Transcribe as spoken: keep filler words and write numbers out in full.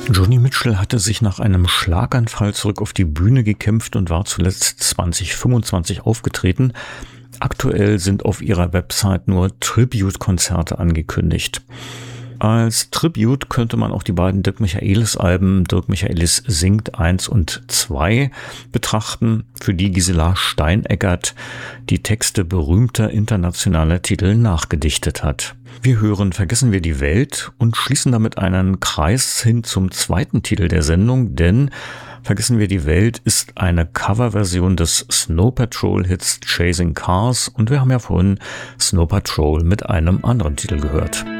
Joni Mitchell hatte sich nach einem Schlaganfall zurück auf die Bühne gekämpft und war zuletzt zwanzig fünfundzwanzig aufgetreten. Aktuell sind auf ihrer Website nur Tribute-Konzerte angekündigt. Als Tribute könnte man auch die beiden Dirk Michaelis-Alben Dirk Michaelis singt eins und zwei betrachten, für die Gisela Steineckert die Texte berühmter internationaler Titel nachgedichtet hat. Wir hören Vergessen wir die Welt und schließen damit einen Kreis hin zum zweiten Titel der Sendung, denn Vergessen wir die Welt ist eine Coverversion des Snow Patrol-Hits Chasing Cars und wir haben ja vorhin Snow Patrol mit einem anderen Titel gehört.